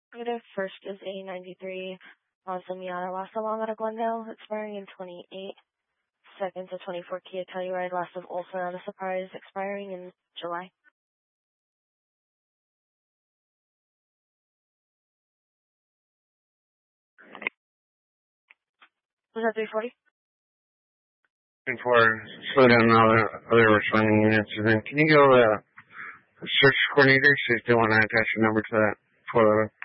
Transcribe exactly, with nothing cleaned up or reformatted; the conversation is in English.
Negative. First is a ninety-three Mazda Miata Lassa Long out of Glendale, expiring in twenty-eight. Second, a twenty-four Kia Telluride Lassa also on a surprise, expiring in July. Was that three forty? For slow down all the other responding units, and then can you go uh, search coordinator, see if they want to attach a number to that photo?